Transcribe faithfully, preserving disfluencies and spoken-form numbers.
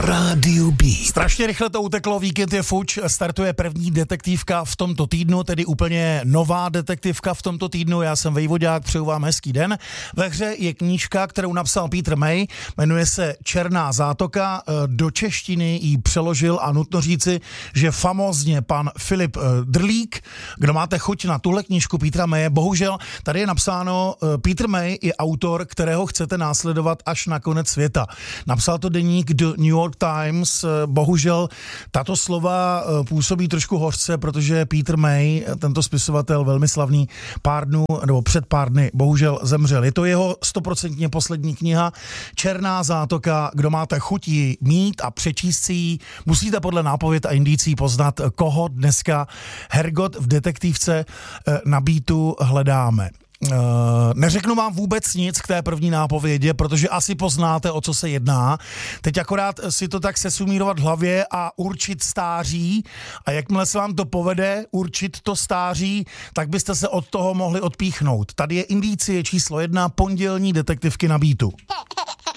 Rádiu B. Strašně rychle to uteklo, víkend je fuč, startuje první detektivka v tomto týdnu, tedy úplně nová detektivka v tomto týdnu. Já jsem Vejvodák, přeju vám hezký den. Ve hře je knížka, kterou napsal Peter May, jmenuje se Černá zátoka, do češtiny ji přeložil a nutno říci, že famózně pan Filip Drlík. Kdo máte chuť na tuhle knížku Petra Maye, bohužel tady je napsáno, Peter May je autor, kterého chcete následovat až na konec světa. Napsal to deník The New York Times, bohužel tato slova působí trošku hořce, protože Peter May, tento spisovatel velmi slavný, pár dnů nebo před pár dny bohužel zemřel. Je to jeho stoprocentně poslední kniha Černá zátoka. Kdo máte chuť ji mít a přečíst si ji, musíte podle nápověd a indicí poznat, koho dneska Hergot v detektivce na Beatu hledáme. Uh, neřeknu vám vůbec nic k té první nápovědě, protože asi poznáte, o co se jedná. Teď akorát si to tak sesumírovat v hlavě a určit stáří, a jakmile se vám to povede určit to stáří, tak byste se od toho mohli odpíchnout. Tady je indicie číslo jedna pondělní detektivky na Beatu.